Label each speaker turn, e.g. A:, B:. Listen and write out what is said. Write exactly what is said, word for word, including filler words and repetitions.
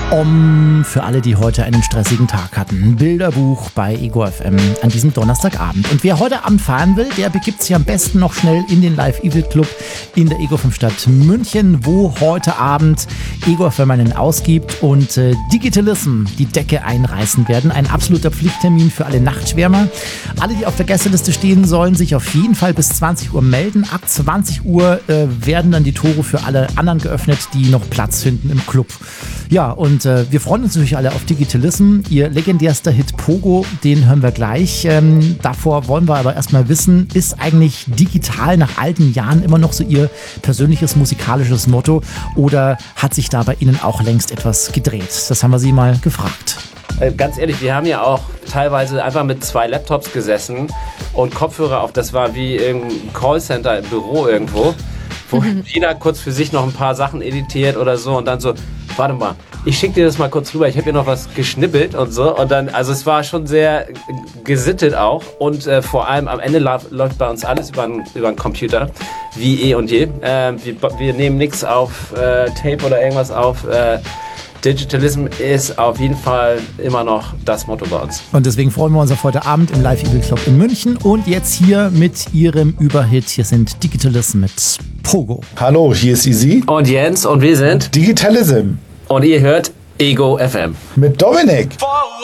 A: Um für alle, die heute einen stressigen Tag hatten. Bilderbuch bei Ego F M an diesem Donnerstagabend. Und wer heute Abend fahren will, der begibt sich am besten noch schnell in den Live Evil Club in der Ego fünf Stadt München, wo heute Abend Ego F M einen ausgibt und äh, Digitalism die Decke einreißen werden. Ein absoluter Pflichttermin für alle Nachtschwärmer. Alle, die auf der Gästeliste stehen, sollen sich auf jeden Fall bis zwanzig Uhr melden. Ab zwanzig Uhr äh, werden dann die Tore für alle anderen geöffnet, die noch Platz finden im Club. Ja, und äh, wir freuen uns natürlich alle auf Digitalism. Ihr legendärster Hit Pogo, den hören wir gleich. Ähm, davor wollen wir aber erstmal wissen, ist eigentlich digital nach all den Jahren immer noch so Ihr persönliches musikalisches Motto oder hat sich da bei Ihnen auch längst etwas gedreht? Das haben wir Sie mal gefragt.
B: Äh, ganz ehrlich, wir haben ja auch teilweise einfach mit zwei Laptops gesessen und Kopfhörer auf. Das war wie im Callcenter im Büro irgendwo, wo mhm. jeder kurz für sich noch ein paar Sachen editiert oder so und dann so, warte mal, ich schicke dir das mal kurz rüber, ich habe hier noch was geschnippelt und so. Und dann, also es war schon sehr gesittet auch. Und äh, vor allem am Ende la- läuft bei uns alles über den Computer, wie eh und je. Äh, wir, wir nehmen nichts auf äh, Tape oder irgendwas auf. Äh, Digitalism ist auf jeden Fall immer noch das Motto bei uns.
A: Und deswegen freuen wir uns auf heute Abend im Live Evil Club in München. Und jetzt hier mit Ihrem Überhit. Hier sind Digitalism mit Pogo.
C: Hallo, hier ist Easy.
B: Und Jens und wir sind
C: Digitalism.
B: Und ihr hört Ego F M.
C: Mit Dominik.